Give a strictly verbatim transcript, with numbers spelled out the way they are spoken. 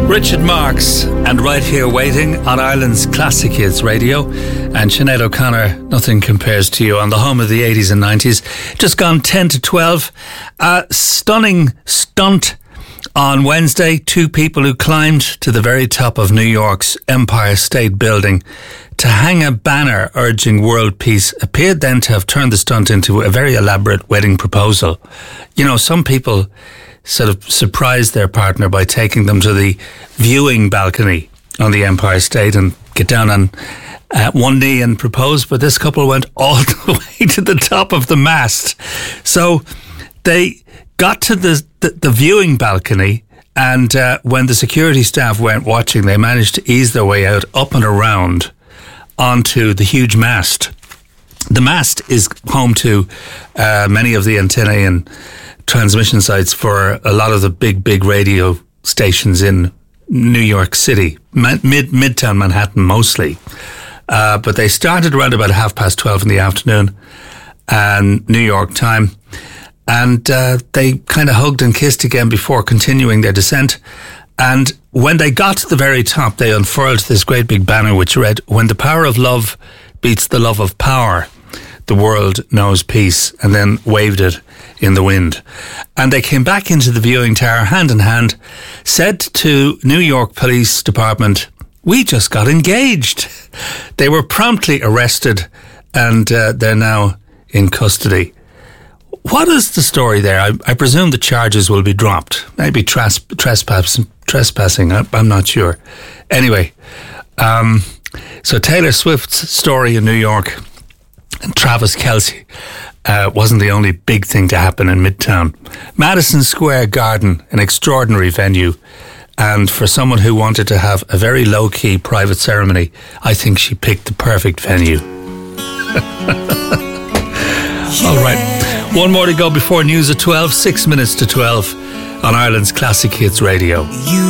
Richard Marx and Right Here Waiting on Ireland's Classic Hits Radio, and Sinead O'Connor, Nothing Compares to You on the home of the eighties and nineties. Just gone ten to twelve. A stunning stunt on Wednesday. Two people who climbed to the very top of New York's Empire State Building to hang a banner urging world peace appeared then to have turned the stunt into a very elaborate wedding proposal. You know, some people sort of surprised their partner by taking them to the viewing balcony on the Empire State and get down on uh, one knee and propose, but this couple went all the way to the top of the mast. So they got to the, the, the viewing balcony, and uh, when the security staff weren't watching, they managed to ease their way out, up and around, onto the huge mast. The mast is home to uh, many of the antennae and transmission sites for a lot of the big, big radio stations in New York City, mid Midtown Manhattan mostly. Uh, but they started around about half past twelve in the afternoon, and New York time, and uh, they kind of hugged and kissed again before continuing their descent. And when they got to the very top, they unfurled this great big banner which read, "When the power of love beats the love of power, the world knows peace," and then waved it in the wind. And they came back into the viewing tower hand in hand, said to New York Police Department, "We just got engaged." They were promptly arrested, and uh, they're now in custody. What is the story there? I, I presume the charges will be dropped. Maybe tras- trespass, trespassing, I, I'm not sure. Anyway, um, so Taylor Swift's story in New York, and Travis Kelce uh, wasn't the only big thing to happen in Midtown. Madison Square Garden, an extraordinary venue. And for someone who wanted to have a very low-key private ceremony, I think she picked the perfect venue. All right. One more to go before news at twelve. Six minutes to twelve on Ireland's Classic Hits Radio.